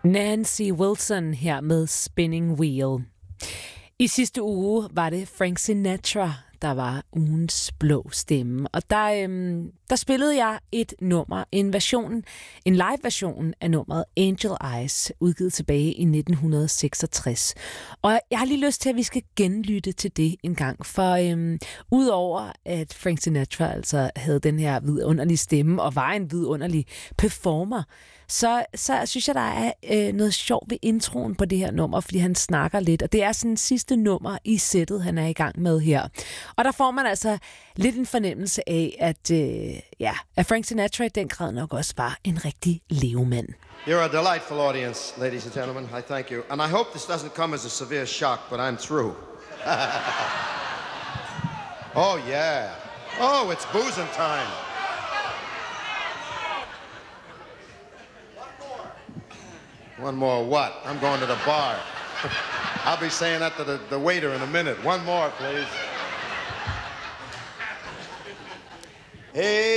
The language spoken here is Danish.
Nancy Wilson her med Spinning Wheel. I sidste uge var det Frank Sinatra, der var ugens blå stemme. Og der spillede jeg et nummer, en live version af nummeret Angel Eyes, udgivet tilbage i 1966. Og jeg har lige lyst til, at vi skal genlytte til det en gang. For udover at Frank Sinatra altså havde den her vidunderlige stemme og var en vidunderlig performer, så synes jeg, der er noget sjovt ved introen på det her nummer, fordi han snakker lidt, og det er sådan sidste nummer i sættet, han er i gang med her. Og der får man altså lidt en fornemmelse af, at Frank Sinatra i den grad nok også var en rigtig levemand. You're a delightful audience, ladies and gentlemen. I thank you. And I hope this doesn't come as a severe shock, but I'm through. Oh, yeah. Oh, it's boozing time. One more what? I'm going to the bar. I'll be saying that to the waiter in a minute. One more, please. Hey.